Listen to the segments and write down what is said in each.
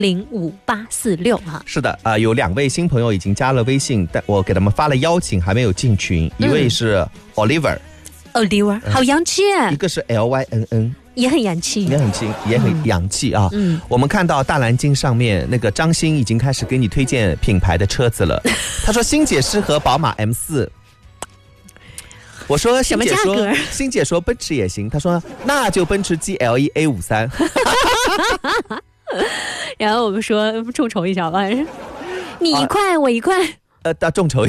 05846哈。 是的有2位新朋友已经加了微信，但我给他们发了邀请，还没有进群。一位是 Oliver， 好洋气一个是 LYNN， 也很洋气， 也很洋气啊。我们看到大蓝鲸上面那个张欣已经开始给你推荐品牌的车子了。他说欣姐适合宝马 M4， 我说欣姐说奔驰也行，他说那就奔驰 GLE A53。 然后我们说众筹一下吧，你1块我1块， 众筹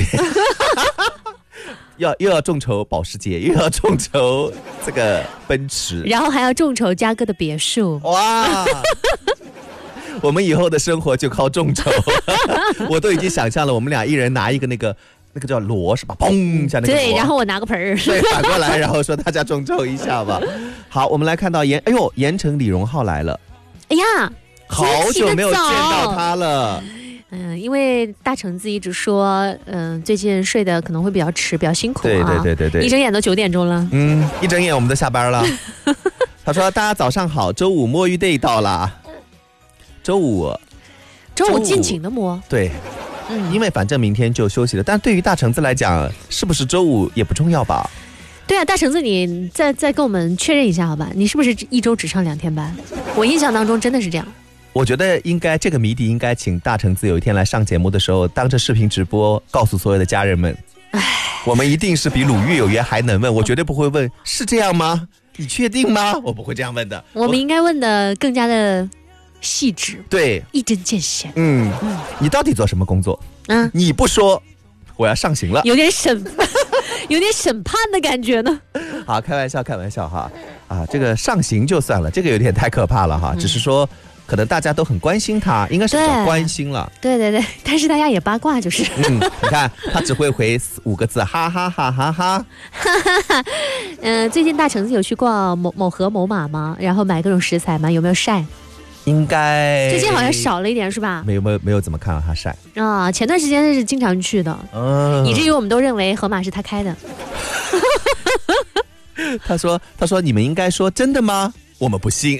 又要众筹保时捷，又要众筹这个奔驰， 然后还要众筹嘉哥的别墅。 哇！我们以后的生活就靠众筹。我都已经想象了，我们俩一人拿一个那个叫锣是吧？砰一下那个锣。 对，然后我拿个盆儿。 对，反过来，然后说大家众筹一下吧。好，我们来看到盐城李荣浩来了。 哎呀， 好久没有见到他了。 因为大橙子一直说，最近睡得可能会比较迟，比较辛苦啊。对，一睁眼都9点钟了。 一睁眼我们都下班了。他说：“大家早上好，周五摸鱼 day 到了。周五尽情的摸。 对，因为反正明天就休息了。但对于大橙子来讲，是不是周五也不重要吧？” 对啊，大橙子，你再跟我们确认一下好吧？你是不是1周只上2天班？我印象当中真的是这样。 我觉得这个谜底应该请大橙子有一天来上节目的时候，当着视频直播告诉所有的家人们。我们一定是比鲁豫有约还能问，我绝对不会问是这样吗？你确定吗？我不会这样问的。 我们应该问的更加的细致， 对， 一针见血。 你到底做什么工作？你不说，我要上刑了。有点审判的感觉呢。 好，开玩笑哈。这个上刑就算了，这个有点太可怕了哈。只是说。可能大家都很关心他，应该是比较关心了。对， 但是大家也八卦就是。 你看他只会回5个字，哈哈哈哈哈。 最近大橙子有去逛某河某马吗？然后买各种食材吗？有没有晒？ 应该最近好像少了一点是吧？ 没有怎么看到他晒啊。前段时间是经常去的，以至于我们都认为河马是他开的。 他说你们应该说真的吗？我们不信。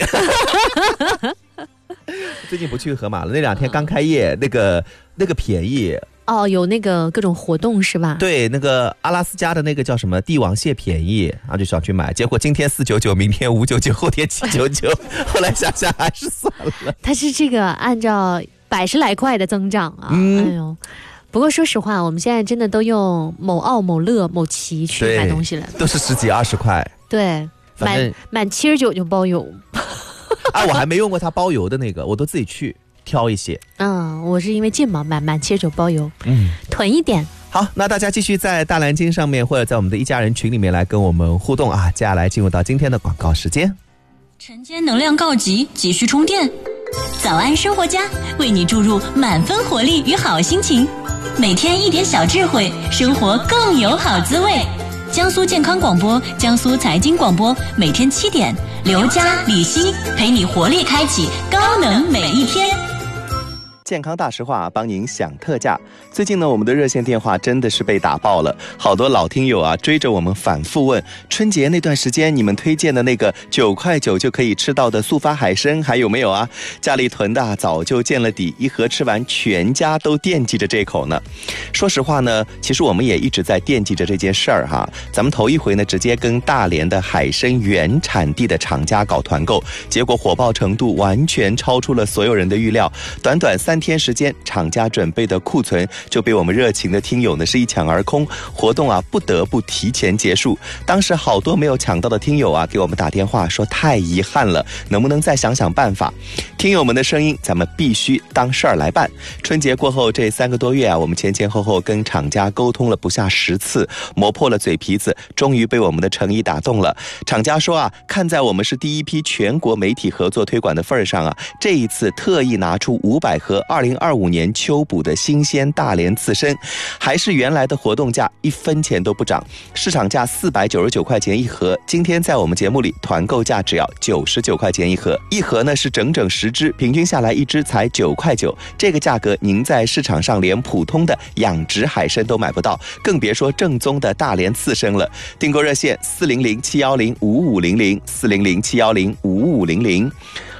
最近不去河马了，那2天刚开业，那个便宜有那个各种活动是吧？ 对，那个阿拉斯加的那个叫什么帝王蟹便宜，然后就想去买，结果今天499，明天599，后天799，后来想想还是算了。 它是这个按照100来块的增长啊，哎呦！不过说实话，我们现在真的都用某奥、某乐、某奇去买东西了， 都是10几20块。 对，满79就包邮。 我还没用过他包邮的那个，我都自己去挑一些。 我是因为近嘛，满79包邮。囤一点。 好，那大家继续在大蓝鲸上面或者在我们的一家人群里面来跟我们互动啊。接下来进入到今天的广告时间。 晨间能量告急，急需充电。早安生活家为你注入满分活力与好心情，每天一点小智慧，生活更有好滋味。江苏健康广播、江苏财经广播，每天7点，刘佳、李欣陪你活力开启高能每一天。 健康大实话，帮您享特价。最近呢，我们的热线电话真的是被打爆了，好多老听友啊追着我们反复问，春节那段时间你们推荐的那个9块9就可以吃到的速发海参还有没有啊？家里囤的早就见了底，一盒吃完全家都惦记着这口呢。说实话呢，其实我们也一直在惦记着这件事儿哈。咱们头一回呢，直接跟大连的海参原产地的厂家搞团购，结果火爆程度完全超出了所有人的预料，短短3天时间，厂家准备的库存就被我们热情的听友呢是一抢而空，活动啊不得不提前结束。当时好多没有抢到的听友啊给我们打电话说太遗憾了，能不能再想想办法？听友们的声音咱们必须当事儿来办。春节过后这3个多月啊，我们前后跟厂家沟通了不下10次，磨破了嘴皮子，终于被我们的诚意打动了。厂家说啊，看在我们是第一批全国媒体合作推广的份上啊，这一次特意拿出500盒2025年秋捕的新鲜大连刺参，还是原来的活动价，1分钱都不涨，市场价499块钱一盒，今天在我们节目里团购价只要99块钱一盒，一盒呢是整10只，平均下来1只才9块9，这个价格您在市场上连普通的养殖海参都买不到，更别说正宗的大连刺参了。订购热线400-710-5500，400-710-5500。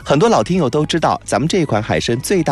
很多老听友都知道，咱们这款海参最大